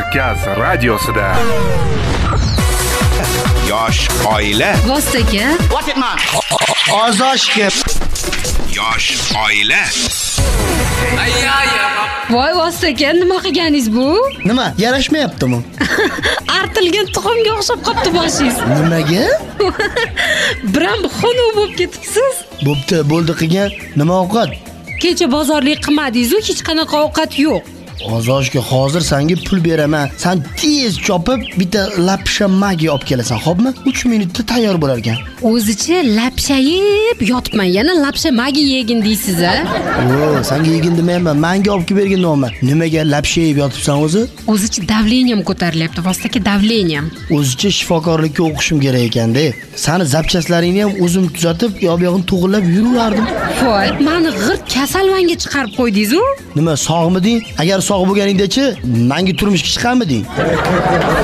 Markaz radiosida. Yosh oila. Vostoka. Ozoshga. Yosh oila. Voy Vostoka, nima qilganingiz bu? Nima, yarashmayaptimi? Artilgan tuxumga o'xshab qopti boshingiz. Nimaga? Biram xunuk bo'lib ketibsiz. Bo'pti, bo'ldi qilgan. Nima ovqat? Kecha bozorlik qilmadingiz-ku, hech qanaqa ovqat yo'q. Ozoshga hozir senga pul beraman. Sen tez chopib bitta lapsha magi olib kelasan, xo'pmi? 3 minutda tayyor bo'lar ekan. O'zicha lapshayib yotibman, yana lapsha magi yegin deysiz-a? O, senga yegin demayman, menga olib kelib bergin deyapman. Nimaga lapshayib yotibsan o'zi? O'zicha davleniyam ko'tarilyapti, Vostoka, davleniyam. O'zicha shifokorlikka o'qishim kerak ekan-da. Seni zapchaslaringni ham o'zim tuzatib, yo'q-yo'g'ini to'g'irlab yuraverdim. Voy, meni g'irt kasalvanga chiqarib qo'ydingiz-ku. Nima, sog'miding? Agar sog' bo'lganingda-chi, menga turmushga chiqarmiding?